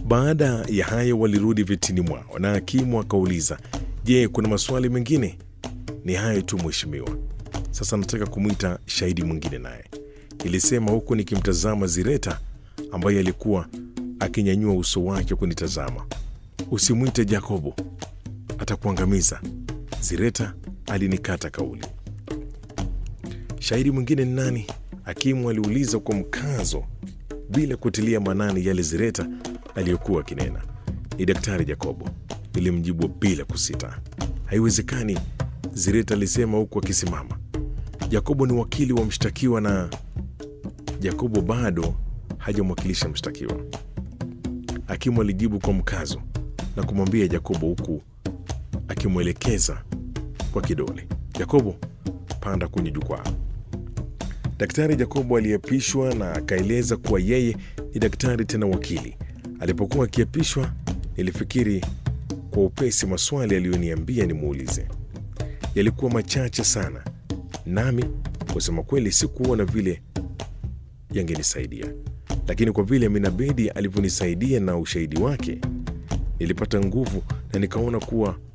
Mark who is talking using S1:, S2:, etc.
S1: Baada ya hayo walirudi vitini mwao na hakimu akauliza, je, kuna maswali mengine? Ni hayo tu mheshimiwa. Sasa nataka kumwita shahidi mwingine naye, ilisema huku nikimtazama Zireta ambaye alikuwa akinyanyua uso wake kunitazama. Usimwite Jacobo, atakuangamiza. Zireta alinikata kauli. Shahidi mwingine ni nani? Hakimu aliuliza kwa mkazo bila kutilia maanani yale Zireta aliyokuwa akinena. Ni Daktari Jacobo, nilimjibu bila kusita. Haiwezekani, Zireta alisema huku akisimama. Jacobo ni wakili wa mshtakiwa na Jacobo bado hajamwakilisha mshtakiwa. Hakimu alijibu kwa mkazo na kumwambia Jacobo huku akimwelekeza kwa kidole. Jacobo, panda kwenye jukwaa. Daktari Jacobo aliapishwa na akaeleza kuwa yeye ni daktari tena wakili. Alipokuwa akiapishwa, nilifikiri kwa upesi maswali aliyoniambia nimuulize. Yalikuwa machache sana, nami kusema kweli sikuona vile yangenisaidia, lakini kwa vile Aminabedi alivyonisaidia na ushahidi wake, nilipata nguvu na nikaona kuwa